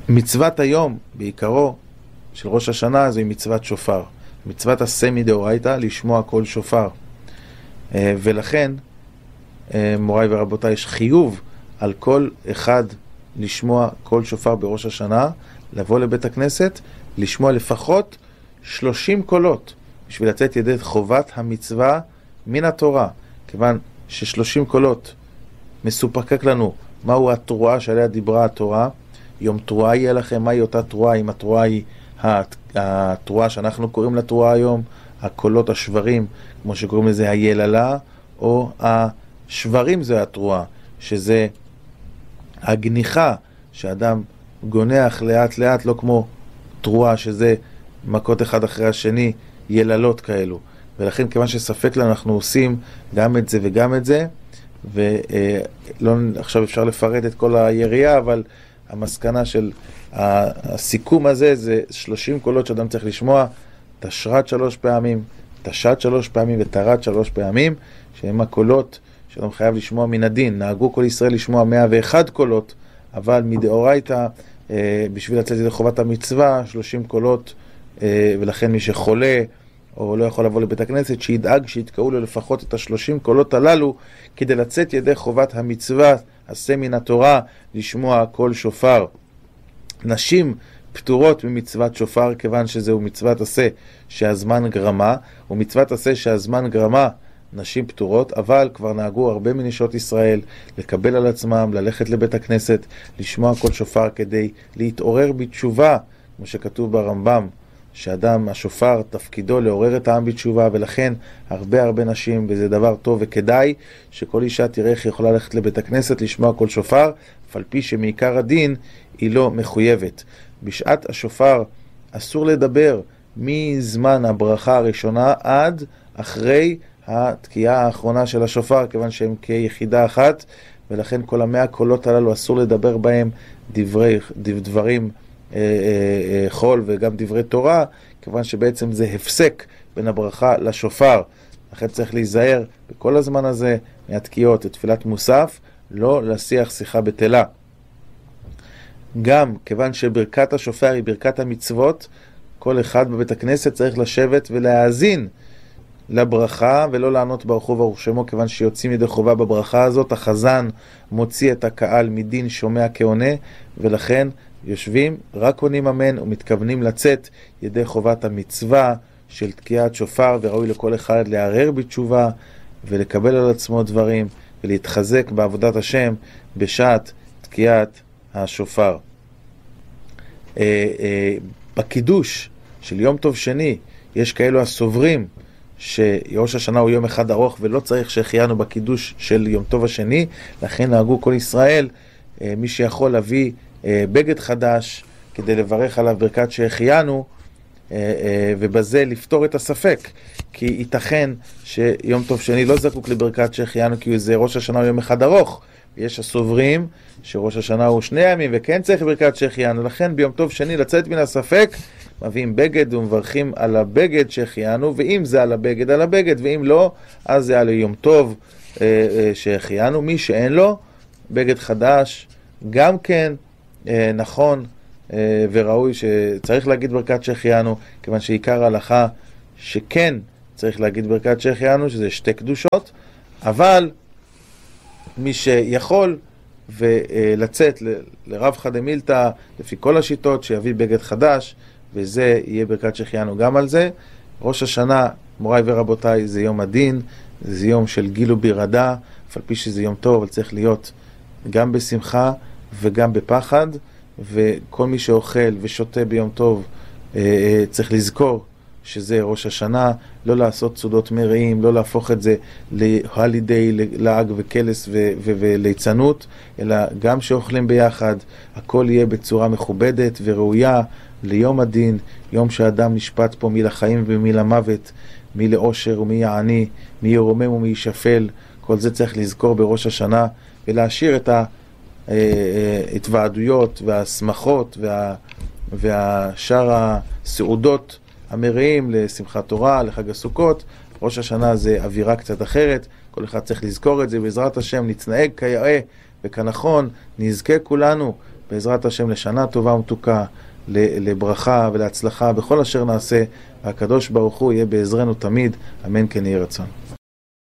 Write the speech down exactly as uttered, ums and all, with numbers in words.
מצוות היום, בעיקרו, של ראש השנה, זו מצוות שופר. מצוות עשה מדאורייתא, לשמוע קול שופר. ולכן, מוריי ורבותיי, יש חיוב על כל אחד לשמוע קול שופר בראש השנה, לבוא לבית הכנסת, לשמוע לפחות שלושים קולות, בשביל לצאת ידי חובת המצווה מן התורה. כיוון ששלושים קולות מסופקק לנו מהו התרועה שעליה דיברה התורה. יום תרועה יהיה לכם, מהי אותה תרועה? אם התרועה היא התרועה שאנחנו קוראים לתרועה היום, הקולות השברים, כמו שקוראים לזה היללה, או השברים זה התרועה, שזה הגניחה שאדם גונח לאט לאט, לא כמו תרועה שזה מכות אחד אחרי השני, יללות כאלו. ולכן כיוון שספק לנו אנחנו עושים גם את זה וגם את זה, ולא עכשיו אפשר לפרט את כל היריעה, אבל המסקנה של הסיכום הזה זה שלושים קולות שאדם צריך לשמוע, תשרת שלוש פעמים, תשת שלוש פעמים ותרת שלוש פעמים, שהם הקולות שאדם חייב לשמוע מן הדין. נהגו כל ישראל לשמוע מאה ואחד קולות, אבל מדאורייתא, בשביל לצאת ידי חובת המצווה, שלושים קולות, ולכן מי שחולה או לא יכול לבוא לבית הכנסת, שידאג שיתקעו לו לפחות את השלושים קולות הללו, כדי לצאת ידי חובת המצווה, עשה מן התורה, לשמוע קול שופר. נשים פטורות ממצוות שופר, כיוון שזהו מצוות עשה שהזמן גרמה, ומצוות עשה שהזמן גרמה, נשים פטורות, אבל כבר נהגו הרבה מנשות ישראל לקבל על עצמם, ללכת לבית הכנסת, לשמוע קול שופר כדי להתעורר בתשובה, כמו שכתוב ברמב"ם, שאדם, השופר, תפקידו לעורר את העם בתשובה, ולכן הרבה הרבה נשים, וזה דבר טוב וכדאי, שכל אישה תראה איך יכולה ללכת לבית הכנסת, לשמוע קול שופר, אף על פי שמעיקר הדין היא לא מחויבת. בשעת השופר אסור לדבר מזמן הברכה הראשונה עד אחרי התקיעה האחרונה של השופר, כיוון שהם כיחידה אחת, ולכן כל המאה קולות הללו אסור לדבר בהם דברי, דברים אה, אה, חול וגם דברי תורה, כיוון שבעצם זה הפסק בין הברכה לשופר. לכן צריך להיזהר בכל הזמן הזה מהתקיעות, תפילת מוסף, לא להשיח שיחה בטלה. גם כיוון שברכת השופר היא ברכת המצוות, כל אחד בבית הכנסת צריך לשבת ולהאזין לברכה ולא לענות ברוך הוא ברוך שמו, כיוון שיוצאים ידי חובה בברכה הזאת. החזן מוציא את הקהל מדין שומע כעונה, ולכן יושבים רק עונים אמן ומתכוונים לצאת ידי חובת המצווה של תקיעת שופר, וראוי לכל אחד לערער בתשובה ולקבל על עצמו דברים ולהתחזק בעבודת השם בשעת תקיעת השופר. בקידוש של יום טוב שני יש כאלו הסוברים שראש השנה הוא יום אחד ארוך ולא צריך שהחיינו בקידוש של יום טוב השני, לכן נהגו כל ישראל מי שיכול להביא בגד חדש כדי לברך עליו ברכת שהחיינו, ובזה לפתור את הספק, כי ייתכן שיום טוב שני לא זקוק לברכת שהחיינו כי זה ראש השנה הוא יום אחד ארוך, יש הסוברים שראש השנה הוא שני ימים וכן צריך ברכת שהחיינו, לכן ביום טוב שני לצאת מן הספק מביאים בגד ומברכים על הבגד שהחיינו, ואם זה על הבגד על הבגד, ואם לא אז זה על יום טוב שהחיינו. מי שאין לו בגד חדש גם כן נכון וראוי שצריך להגיד ברכת שהחיינו, כיוון שעיקר ההלכה שכן צריך להגיד ברכת שהחיינו, שזה שתי קדושות, אבל מי שיכול ולצאת לרב חדה מילתא לפי כל השיטות שיביא בגד חדש, וזה יהיה ברכת שהחיינו גם על זה. ראש השנה, מוריי ורבותיי, זה יום הדין, זה יום של גיל ובירדה, אף על פי שזה יום טוב, אבל צריך להיות גם בשמחה וגם בפחד, וכל מי שאוכל ושותה ביום טוב צריך לזכור שזה ראש השנה, לא לעשות סעודות מרעים, לא להפוך את זה להלידי לעג וקלס וליצנות, אלא גם שאוכלים ביחד, הכל יהיה בצורה מכובדת וראויה ליום הדין, יום שהאדם נשפט פה מי לחיים ומי למוות, מי לאושר ומי יעני, מי ירומם ומי ישפל. כל זה צריך לזכור בראש השנה, ולהשאיר את ההתוועדויות והשמחות וה, והשאר הסעודות המרעים לשמחת תורה, לחג הסוכות. ראש השנה זה אווירה קצת אחרת, כל אחד צריך לזכור את זה. בעזרת השם נתנהג כיאה וכנכון, נזכה כולנו בעזרת השם לשנה טובה ומתוקה, לברכה ולהצלחה בכל אשר נעשה, והקדוש ברוך הוא יהיה בעזרנו תמיד, אמן כן יהי רצון.